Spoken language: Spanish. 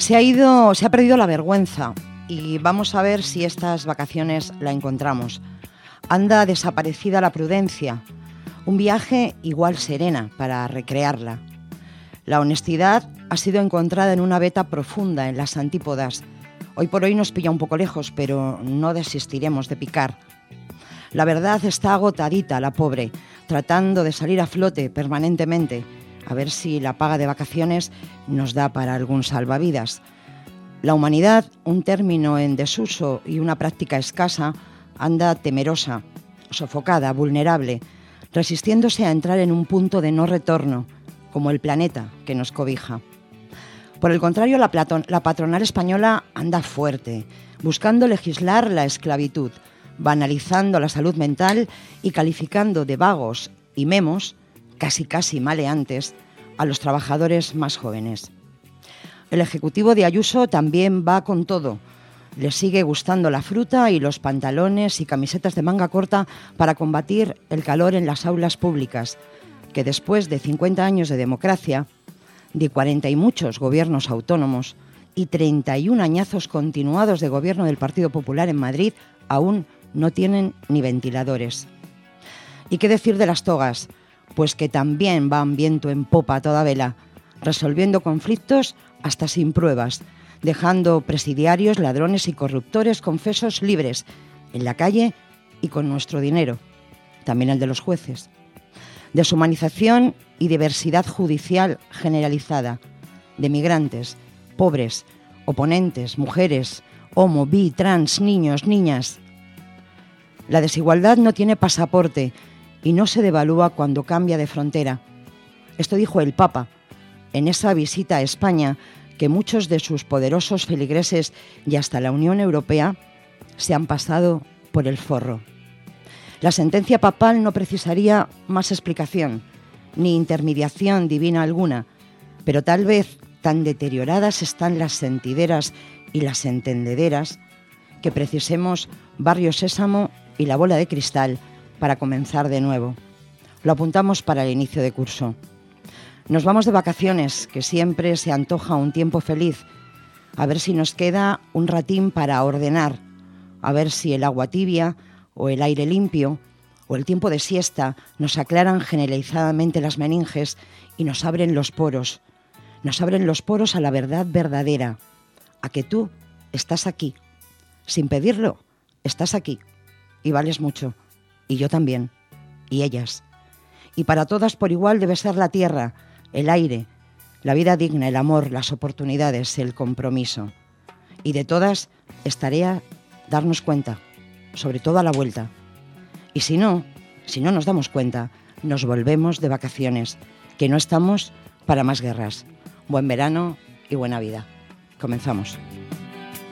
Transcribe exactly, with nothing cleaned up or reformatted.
Se ha ido, se ha perdido la vergüenza y vamos a ver si estas vacaciones la encontramos. Anda desaparecida la prudencia, un viaje igual serena para recrearla. La honestidad ha sido encontrada en una veta profunda en las antípodas. Hoy por hoy nos pilla un poco lejos, pero no desistiremos de picar. La verdad está agotadita, la pobre, tratando de salir a flote permanentemente, a ver si la paga de vacaciones nos da para algún salvavidas. La humanidad, un término en desuso y una práctica escasa, anda temerosa, sofocada, vulnerable, resistiéndose a entrar en un punto de no retorno, como el planeta que nos cobija. Por el contrario, la, Platón, la patronal española anda fuerte, buscando legislar la esclavitud, banalizando la salud mental y calificando de vagos y memos, casi casi maleantes, a los trabajadores más jóvenes. El ejecutivo de Ayuso también va con todo. Le sigue gustando la fruta y los pantalones y camisetas de manga corta para combatir el calor en las aulas públicas, que después de cincuenta años de democracia, de cuarenta y muchos gobiernos autónomos y treinta y un añazos continuados de gobierno del Partido Popular en Madrid, aún no tienen ni ventiladores. ¿Y qué decir de las togas? Pues que también van viento en popa a toda vela, resolviendo conflictos hasta sin pruebas, dejando presidiarios, ladrones y corruptores confesos libres en la calle y con nuestro dinero, también el de los jueces. Deshumanización y diversidad judicial generalizada, de migrantes, pobres, oponentes, mujeres, homo, bi, trans, niños, niñas. La desigualdad no tiene pasaporte y no se devalúa cuando cambia de frontera. Esto dijo el Papa en esa visita a España, que muchos de sus poderosos feligreses y hasta la Unión Europea se han pasado por el forro. La sentencia papal no precisaría más explicación, ni intermediación divina alguna, pero tal vez tan deterioradas están las sentideras y las entendederas que precisemos Barrio Sésamo y la bola de cristal para comenzar de nuevo. Lo apuntamos para el inicio de curso. Nos vamos de vacaciones, que siempre se antoja un tiempo feliz. A ver si nos queda un ratín para ordenar. A ver si el agua tibia o el aire limpio o el tiempo de siesta nos aclaran generalizadamente las meninges y nos abren los poros. Nos abren los poros a la verdad verdadera. A que tú estás aquí. Sin pedirlo, estás aquí. Y vales mucho. Y yo también. Y ellas. Y para todas por igual debe ser la tierra, el aire, la vida digna, el amor, las oportunidades, el compromiso. Y de todas es tarea darnos cuenta, sobre todo a la vuelta. Y si no, si no nos damos cuenta, nos volvemos de vacaciones, que no estamos para más guerras. Buen verano y buena vida. Comenzamos.